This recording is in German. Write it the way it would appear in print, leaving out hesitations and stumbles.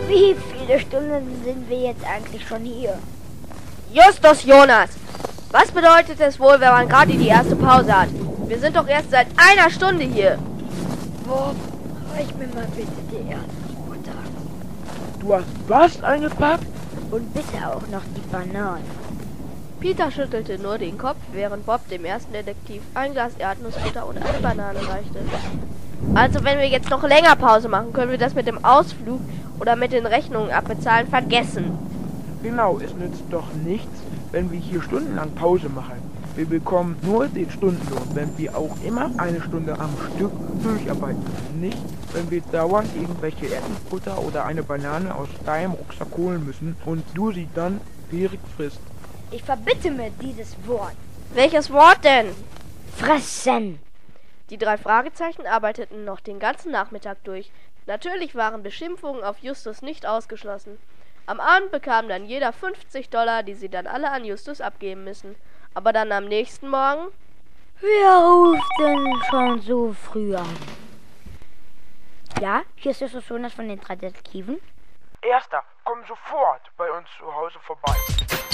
Wie viele Stunden sind wir jetzt eigentlich schon hier? Justus Jonas! Was bedeutet es wohl, wenn man gerade die erste Pause hat? Wir sind doch erst seit einer Stunde hier. Bob, reich mir mal bitte die Erdnussbutter. Du hast was eingepackt? Und bitte auch noch die Bananen. Peter schüttelte nur den Kopf, während Bob dem ersten Detektiv ein Glas Erdnussbutter und eine Banane reichte. Also wenn wir jetzt noch länger Pause machen, können wir das mit dem Ausflug oder mit den Rechnungen abbezahlen vergessen. Genau, es nützt doch nichts, wenn wir hier stundenlang Pause machen. Wir bekommen nur den Stundenlohn, wenn wir auch immer eine Stunde am Stück durcharbeiten. Nicht, wenn wir dauernd irgendwelche Erdnussbutter oder eine Banane aus deinem Rucksack holen müssen und du sie dann gierig frisst. Ich verbitte mir dieses Wort. Welches Wort denn? Fressen. Die 3 Fragezeichen arbeiteten noch den ganzen Nachmittag durch. Natürlich waren Beschimpfungen auf Justus nicht ausgeschlossen. Am Abend bekam dann jeder $50, die sie dann alle an Justus abgeben müssen. Aber dann am nächsten Morgen... Wer ruft denn schon so früh an? Ja, hier ist Justus Jonas von den 3 Detektiven. Erster, komm sofort bei uns zu Hause vorbei.